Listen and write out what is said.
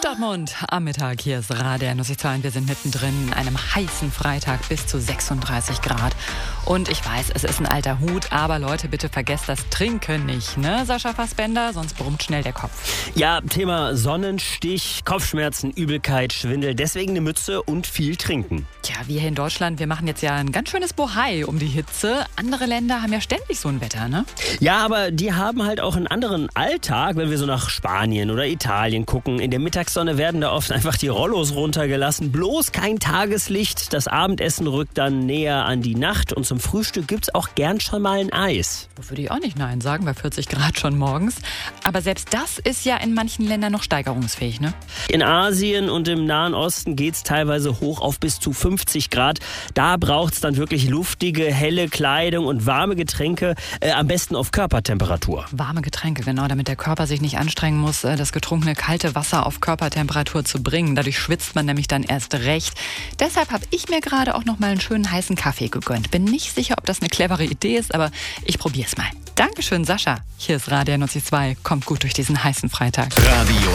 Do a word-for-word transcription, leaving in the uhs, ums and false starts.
Dortmund am Mittag. Hier ist Radio N O S zwei und wir sind mittendrin in einem heißen Freitag bis zu sechsunddreißig Grad. Und ich weiß, es ist ein alter Hut, aber Leute, bitte vergesst das Trinken nicht, ne, Sascha Fassbender? Sonst brummt schnell der Kopf. Ja, Thema Sonnenstich, Kopfschmerzen, Übelkeit, Schwindel. Deswegen eine Mütze und viel trinken. Tja, wir hier in Deutschland, wir machen jetzt ja ein ganz schönes Bohai um die Hitze. Andere Länder haben ja ständig so ein Wetter, ne? Ja, aber die haben halt auch einen anderen Alltag, wenn wir so nach Spanien oder Italien gucken. In der Mittagssonne werden da oft einfach die Rollos runtergelassen. Bloß kein Tageslicht. Das Abendessen rückt dann näher an die Nacht. Und zum Frühstück gibt's auch gern schon mal ein Eis. Da würde ich auch nicht nein sagen, bei vierzig Grad schon morgens. Aber selbst das ist ja in manchen Ländern noch steigerungsfähig, ne? In Asien und im Nahen Osten geht's teilweise hoch auf bis zu fünfzig Grad. Da braucht's dann wirklich luftige, helle Kleidung und warme Getränke, äh, am besten auf Körpertemperatur. Warme Getränke, genau, damit der Körper sich nicht anstrengen muss, das getrunkene kalte Wasser auf Körpertemperatur zu bringen. Dadurch schwitzt man nämlich dann erst recht. Deshalb habe ich mir gerade auch noch mal einen schönen heißen Kaffee gegönnt. Bin nicht sicher, ob das eine clevere Idee ist, aber ich probiere es mal. Dankeschön, Sascha. Hier ist Radio N O S zwei. Kommt gut durch diesen heißen Freitag. Radio